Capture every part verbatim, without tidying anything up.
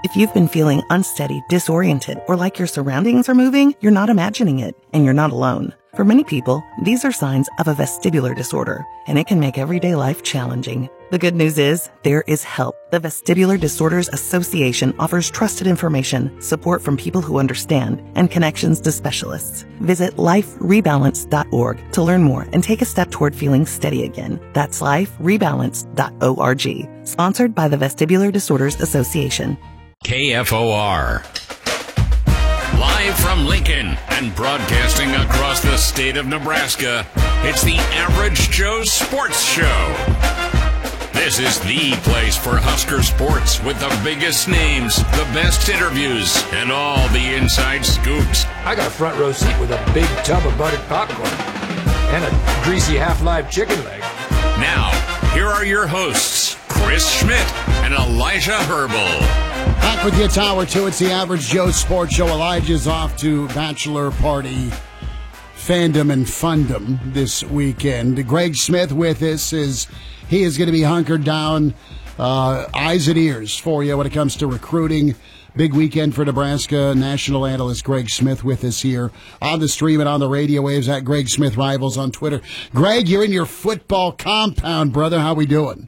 If you've been feeling unsteady, disoriented, or like your surroundings are moving, you're not imagining it, and you're not alone. For many people, these are signs of a vestibular disorder, and it can make everyday life challenging. The good news is, there is help. The Vestibular Disorders Association offers trusted information, support from people who understand, and connections to specialists. Visit life rebalance dot org to learn more and take a step toward feeling steady again. That's life rebalance dot org. Sponsored by the Vestibular Disorders Association. K F O R. Live from Lincoln and broadcasting across the state of Nebraska, it's the Average Joe Sports Show. This is the place for Husker sports with the biggest names, the best interviews, and all the inside scoops. I got a front row seat with a big tub of buttered popcorn and a greasy half-live chicken leg. Now, here are your hosts, Chris Schmidt and Elijah Herbal. Back with you, Tower two. It's the Average Joe Sports Show. Elijah's off to bachelor party fandom and fundum this weekend. Greg Smith with us. Is he is going to be hunkered down, uh, eyes and ears for you when it comes to recruiting. Big weekend for Nebraska. National analyst Greg Smith with us here on the stream and on the radio waves at Greg Smith Rivals on Twitter. Greg, you're in your football compound, brother. How we doing?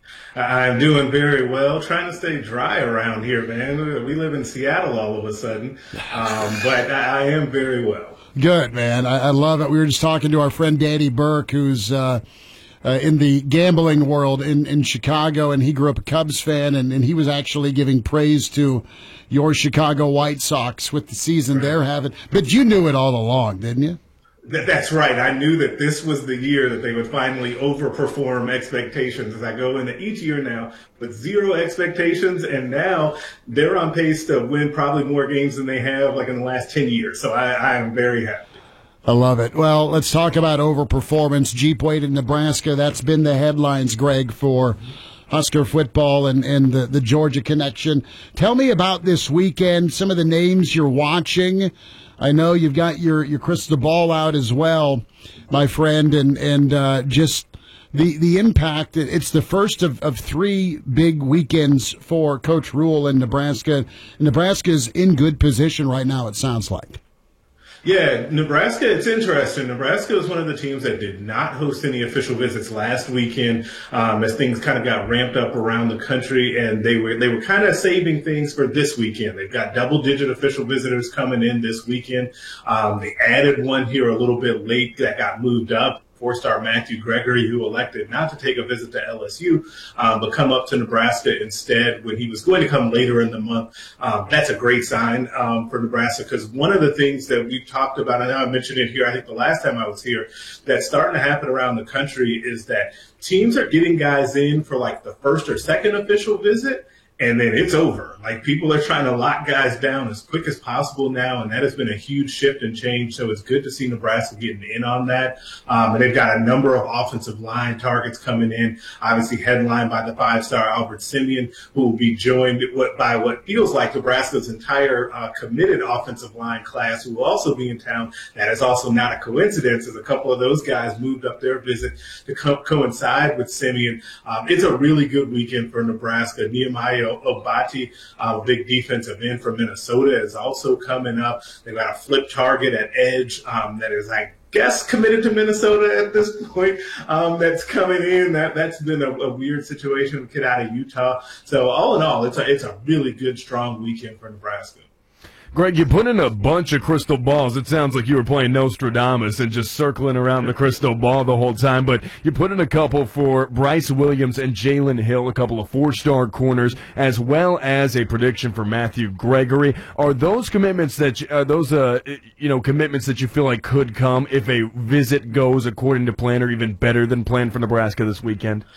I'm doing very well. Trying to stay dry around here, man. We live in Seattle all of a sudden, um, but I, I am very well. Good, man. I, I love it. We were just talking to our friend Danny Burke, who's uh, uh, in the gambling world in, in Chicago, and he grew up a Cubs fan, and, and he was actually giving praise to your Chicago White Sox with the season they're having. But you knew it all along, didn't you? That's right. I knew that this was the year that they would finally overperform expectations as I go into each year now with zero expectations. And now they're on pace to win probably more games than they have like in the last ten years. So I, I am very happy. I love it. Well, let's talk about overperformance. Jeep Wade in Nebraska. That's been the headlines, Greg, for Husker football and, and the, the Georgia connection. Tell me about this weekend, some of the names you're watching. I know you've got your, your crystal ball out as well, my friend, and, and uh, just the, the impact. It's the first of, of three big weekends for Coach Rule in Nebraska. Nebraska's in good position right now, it sounds like. Yeah, Nebraska, it's interesting. Nebraska was one of the teams that did not host any official visits last weekend um, as things kind of got ramped up around the country, and they were they were kind of saving things for this weekend. They've got double-digit official visitors coming in this weekend. Um, they added one here a little bit late that got moved up. Four-star Matthew Gregory, who elected not to take a visit to L S U, um, but come up to Nebraska instead when he was going to come later in the month. Um, that's a great sign um, for Nebraska, because one of the things that we've talked about, I know I mentioned it here, I think the last time I was here, that's starting to happen around the country is that teams are getting guys in for like the first or second official visit, and then it's over. Like, people are trying to lock guys down as quick as possible now, and that has been a huge shift and change. So it's good to see Nebraska getting in on that. Um, and they've got a number of offensive line targets coming in, obviously headlined by the five-star Albert Simeon, who will be joined by what feels like Nebraska's entire uh, committed offensive line class, who will also be in town. That is also not a coincidence, as a couple of those guys moved up their visit to co- coincide with Simeon. Um, it's a really good weekend for Nebraska. Nehemiah Obati, a big defensive end from Minnesota, is also coming up. They've got a flip target at edge um, that is, I guess, committed to Minnesota at this point. Um, that's coming in. That that's been a, a weird situation with a kid out of Utah. So all in all, it's a it's a really good, strong weekend for Nebraska. Greg, you put in a bunch of crystal balls. It sounds like you were playing Nostradamus and just circling around the crystal ball the whole time, but you put in a couple for Bryce Williams and Jalen Hill, a couple of four-star corners, as well as a prediction for Matthew Gregory. Are those commitments that you, are those uh you know commitments that you feel like could come if a visit goes according to plan, or even better than planned for Nebraska this weekend?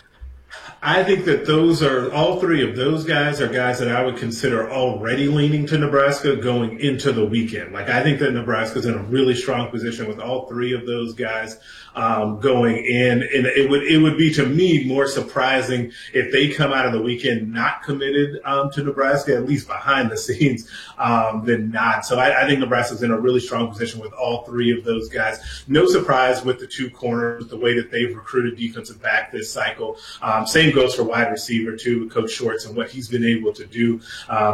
I think that those are, all three of those guys are guys that I would consider already leaning to Nebraska going into the weekend. Like, I think that Nebraska's in a really strong position with all three of those guys um, going in. And it would, it would be, to me, more surprising if they come out of the weekend not committed um, to Nebraska, at least behind the scenes, um, than not. So I, I think Nebraska's in a really strong position with all three of those guys. No surprise with the two corners, the way that they've recruited defensive back this cycle. Um, same goes for wide receiver, too, with Coach Schwartz and what he's been able to do. Uh,